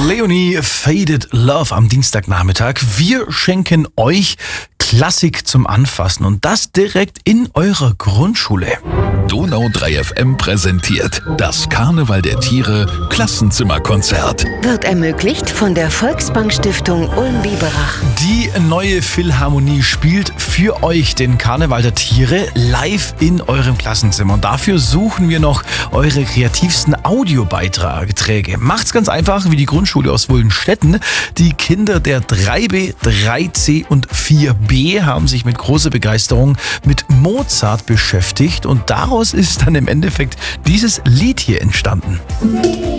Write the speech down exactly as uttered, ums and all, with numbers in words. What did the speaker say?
Leonie, Faded Love am Dienstagnachmittag. Wir schenken euch Klassik zum Anfassen und das direkt in eurer Grundschule. Donau drei F M präsentiert das Karneval der Tiere Klassenzimmerkonzert. Wird ermöglicht von der Volksbank Stiftung Ulm-Biberach. Die neue Philharmonie spielt für euch den Karneval der Tiere live in eurem Klassenzimmer. Und dafür suchen wir noch eure kreativsten Audiobeiträge. Macht's ganz einfach wie die Grundschule aus Wuldenstetten. Die Kinder der drei B, drei C und vier B haben sich mit großer Begeisterung mit Mozart beschäftigt und daraus ist dann im Endeffekt dieses Lied hier entstanden.